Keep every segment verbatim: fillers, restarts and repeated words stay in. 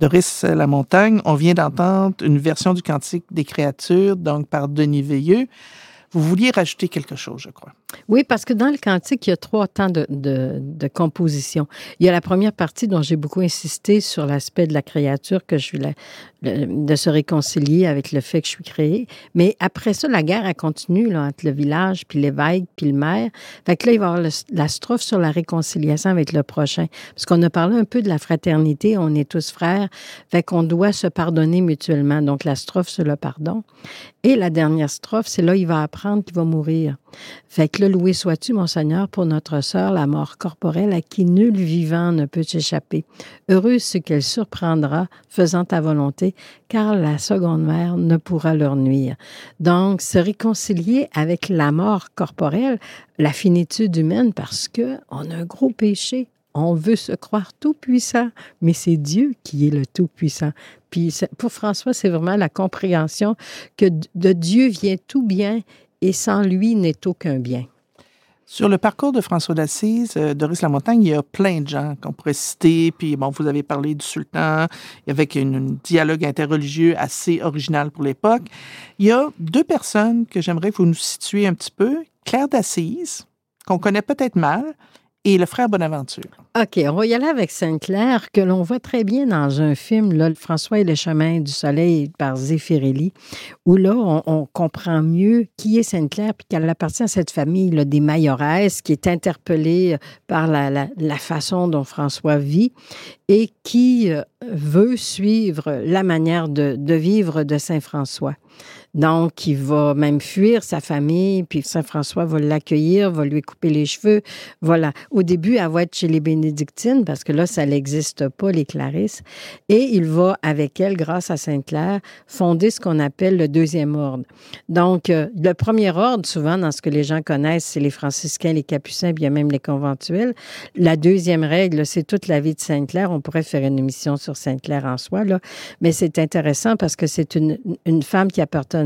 Doris Lamontagne, on vient d'entendre une version du Cantique des créatures, donc par Denis Veilleux. Vous vouliez rajouter quelque chose, je crois. Oui, parce que dans le cantique, il y a trois temps de, de, de composition. Il y a la première partie dont j'ai beaucoup insisté sur l'aspect de la créature, que je suis la, le, de se réconcilier avec le fait que je suis créée. Mais après ça, la guerre a continué là, entre le village, puis l'évêque, puis le maire. Fait que là, il va y avoir le, la strophe sur la réconciliation avec le prochain. Parce qu'on a parlé un peu de la fraternité, on est tous frères. Fait qu'on doit se pardonner mutuellement. Donc, la strophe sur le pardon. Et la dernière strophe, c'est là, il va apprendre qu'il va mourir. Fait que là, loué sois-tu, mon Seigneur, pour notre sœur, la mort corporelle à qui nul vivant ne peut échapper. Heureuse ce qu'elle surprendra, faisant ta volonté, car la seconde mère ne pourra leur nuire. Donc, se réconcilier avec la mort corporelle, la finitude humaine, parce que on a un gros péché. On veut se croire tout-puissant, mais c'est Dieu qui est le tout-puissant. Puis pour François, c'est vraiment la compréhension que de Dieu vient tout bien et sans lui n'est aucun bien. Sur le parcours de François d'Assise, euh, Doris Lamontagne, il y a plein de gens qu'on pourrait citer. Puis, bon, vous avez parlé du sultan, avec un dialogue interreligieux assez original pour l'époque. Il y a deux personnes que j'aimerais que vous nous situiez un petit peu. Claire d'Assise, qu'on connaît peut-être mal, et le frère Bonaventure. OK, on va y aller avec Sainte-Claire, que l'on voit très bien dans un film, là, François et le chemin du soleil par Zeffirelli, où là, on, on comprend mieux qui est Sainte-Claire, puis qu'elle appartient à cette famille là, des Mailloresses, qui est interpellée par la, la, la façon dont François vit et qui euh, veut suivre la manière de, de vivre de Saint-François. Donc, il va même fuir sa famille, puis Saint-François va l'accueillir, va lui couper les cheveux. Voilà. Au début, elle va être chez les bénédictines, parce que là, ça n'existe pas, les Clarisses. Et il va, avec elle, grâce à Sainte-Claire, fonder ce qu'on appelle le deuxième ordre. Donc, euh, le premier ordre, souvent, dans ce que les gens connaissent, c'est les franciscains, les capucins, puis il y a même les conventuels. La deuxième règle, c'est toute la vie de Sainte-Claire. On pourrait faire une émission sur Sainte-Claire en soi, là. Mais c'est intéressant parce que c'est une, une femme qui appartenait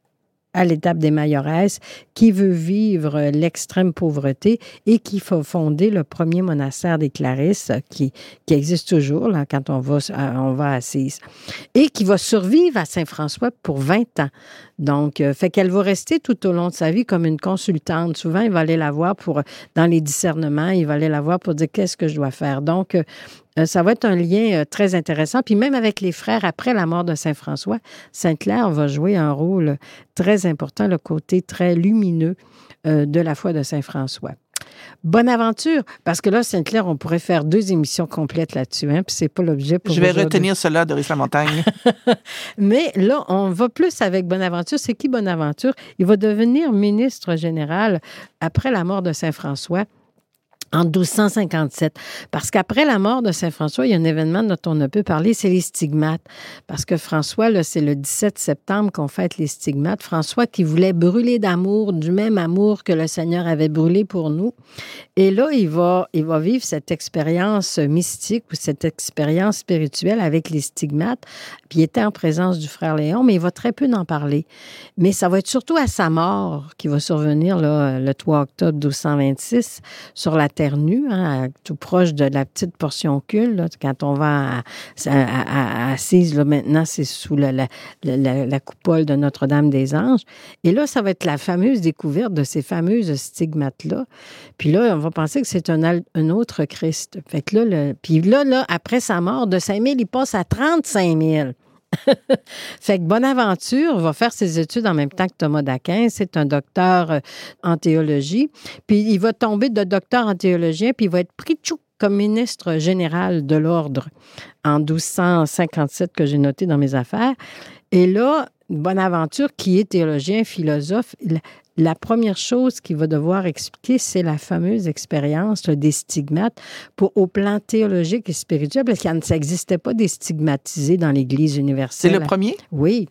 à l'étape des Mailloresses, qui veut vivre l'extrême pauvreté et qui va fonder le premier monastère des Clarisses, qui, qui existe toujours là, quand on va, on va à Assise, et qui va survivre à Saint-François pour vingt ans. Donc, euh, fait qu'elle va rester tout au long de sa vie comme une consultante. Souvent, il va aller la voir pour, dans les discernements, il va aller la voir pour dire qu'est-ce que je dois faire. Donc, euh, ça va être un lien euh, très intéressant. Puis même avec les frères, après la mort de Saint-François, Sainte-Claire va jouer un rôle très important, le côté très lumineux euh, de la foi de Saint-François. Bonaventure, parce que là, Sainte-Claire, on pourrait faire deux émissions complètes là-dessus, hein, puis c'est pas l'objet pour Je vais aujourd'hui. retenir cela, Doris Lamontagne. Mais là, on va plus avec Bonaventure. C'est qui Bonaventure? Il va devenir ministre général après la mort de Saint-François, en douze cent cinquante-sept. Parce qu'après la mort de Saint-François, il y a un événement dont on ne peut parler, c'est les stigmates. Parce que François, là, c'est le dix-sept septembre qu'on fête les stigmates. François qui voulait brûler d'amour, du même amour que le Seigneur avait brûlé pour nous. Et là, il va, il va vivre cette expérience mystique ou cette expérience spirituelle avec les stigmates. Puis il était en présence du frère Léon, mais il va très peu en parler. Mais ça va être surtout à sa mort qui va survenir là, le trois octobre douze cent vingt-six sur la terre nue, hein, tout proche de la petite portion cul. Là, quand on va à, à, à, à Assise, là, maintenant, c'est sous la, la, la, la coupole de Notre-Dame-des-Anges. Et là, ça va être la fameuse découverte de ces fameuses stigmates-là. Puis là, on va penser que c'est un, un autre Christ. Fait que là, le, puis là, là, après sa mort, de cinq mille, il passe à trente-cinq mille. Fait que Bonaventure va faire ses études en même temps que Thomas d'Aquin. C'est un docteur en théologie. Puis il va tomber de docteur en théologien, puis il va être pris tchou comme ministre général de l'ordre en douze cent cinquante-sept, que j'ai noté dans mes affaires. Et là, Bonaventure, qui est théologien, philosophe, la première chose qu'il va devoir expliquer, c'est la fameuse expérience là, des stigmates pour, au plan théologique et spirituel, parce qu'il n'existait pas des stigmatisés dans l'Église universelle. C'est le premier? Oui.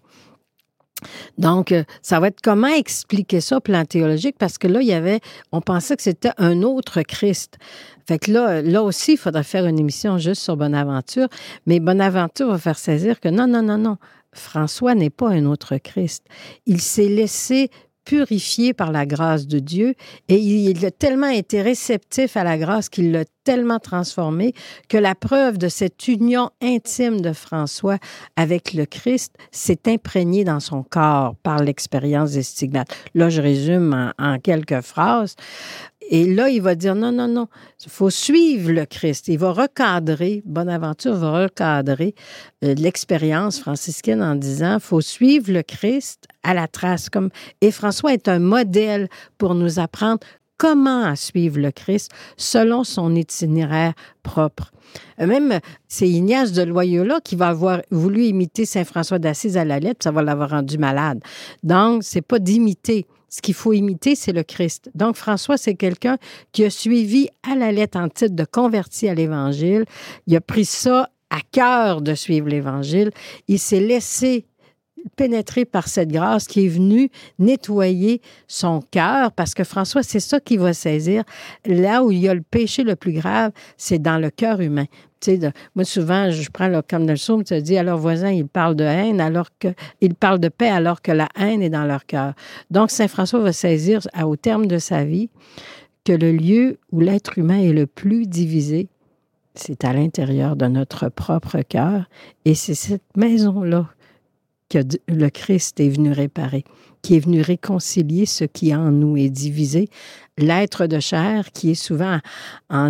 Donc, ça va être comment expliquer ça au plan théologique, parce que là, il y avait, on pensait que c'était un autre Christ. Fait que là, là aussi, il faudrait faire une émission juste sur Bonaventure, mais Bonaventure va faire saisir que non, non, non, non, François n'est pas un autre Christ. Il s'est laissé purifié par la grâce de Dieu et il a tellement été réceptif à la grâce qu'il l'a tellement transformé que la preuve de cette union intime de François avec le Christ s'est imprégnée dans son corps par l'expérience des stigmates. Là, je résume en, en quelques phrases. Et là, il va dire non, non, non, il faut suivre le Christ. Il va recadrer, Bonaventure va recadrer euh, l'expérience franciscaine en disant il faut suivre le Christ à la trace. Comme... Et François est un modèle pour nous apprendre comment à suivre le Christ selon son itinéraire propre. Même, c'est Ignace de Loyola qui va avoir voulu imiter Saint François d'Assise à la lettre, ça va l'avoir rendu malade. Donc, c'est pas d'imiter. Ce qu'il faut imiter, c'est le Christ. Donc, François, c'est quelqu'un qui a suivi à la lettre en titre de converti à l'Évangile. Il a pris ça à cœur de suivre l'Évangile. Il s'est laissé pénétré par cette grâce qui est venue nettoyer son cœur, parce que François, c'est ça qu'il va saisir. Là où il y a le péché le plus grave, c'est dans le cœur humain. Tu sais, de, moi, souvent, je prends là, comme dans le psaume, tu dis à leurs voisins, ils parlent de haine, alors que ils parlent de paix, alors que la haine est dans leur cœur. Donc, Saint François va saisir, au terme de sa vie, que le lieu où l'être humain est le plus divisé, c'est à l'intérieur de notre propre cœur, et c'est cette maison-là que le Christ est venu réparer, qui est venu réconcilier ce qui en nous est divisé. L'être de chair qui est souvent en,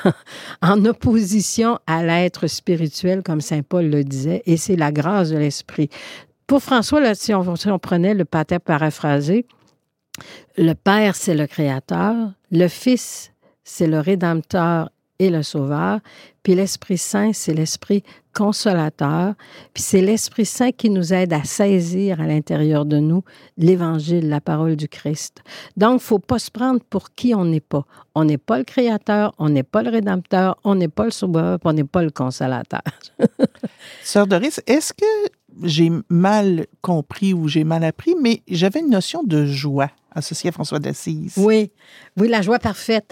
en opposition à l'être spirituel, comme saint Paul le disait, et c'est la grâce de l'Esprit. Pour François, là, si, on, si on prenait le pater paraphrasé, le Père, c'est le Créateur, le Fils, c'est le Rédempteur et le Sauveur, puis l'Esprit Saint, c'est l'Esprit consolateur, puis c'est l'Esprit Saint qui nous aide à saisir à l'intérieur de nous l'Évangile, la parole du Christ. Donc, il ne faut pas se prendre pour qui on n'est pas. On n'est pas le Créateur, on n'est pas le Rédempteur, on n'est pas le Sauveur, on n'est pas le Consolateur. Sœur Doris, est-ce que j'ai mal compris ou j'ai mal appris, mais j'avais une notion de joie associée à François d'Assise. Oui, oui, la joie parfaite.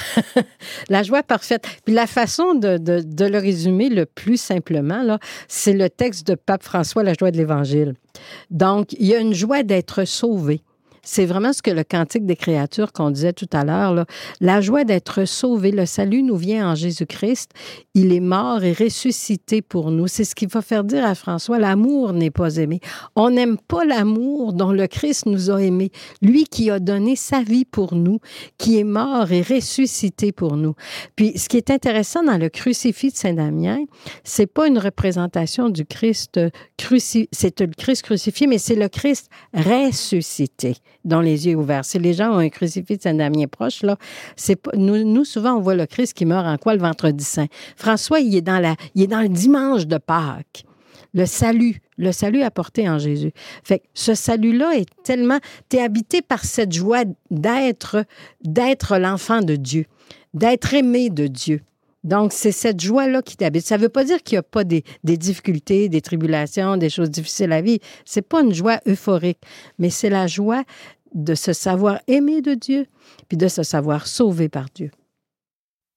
La joie parfaite. Puis la façon de, de, de le résumer le plus simplement, là, c'est le texte de Pape François, La joie de l'Évangile. Donc, il y a une joie d'être sauvé. C'est vraiment ce que le Cantique des créatures qu'on disait tout à l'heure, là. La joie d'être sauvé, le salut nous vient en Jésus-Christ. Il est mort et ressuscité pour nous. C'est ce qu'il va faire dire à François, l'amour n'est pas aimé. On n'aime pas l'amour dont le Christ nous a aimés. Lui qui a donné sa vie pour nous, qui est mort et ressuscité pour nous. Puis, ce qui est intéressant dans le crucifix de Saint-Damien, c'est pas une représentation du Christ crucifié, c'est le Christ crucifié, mais c'est le Christ ressuscité, dont les yeux ouverts. Si les gens ont un crucifix de Saint-Damien proche, là, c'est pas, nous, nous, souvent, on voit le Christ qui meurt en quoi? Le vendredi saint. François, il est dans la, il est dans le dimanche de Pâques. Le salut, le salut apporté en Jésus. Fait que ce salut-là est tellement, t'es habité par cette joie d'être, d'être l'enfant de Dieu, d'être aimé de Dieu. Donc, c'est cette joie-là qui t'habite. Ça ne veut pas dire qu'il n'y a pas des, des difficultés, des tribulations, des choses difficiles à vivre. Ce n'est pas une joie euphorique, mais c'est la joie de se savoir aimé de Dieu puis de se savoir sauvé par Dieu.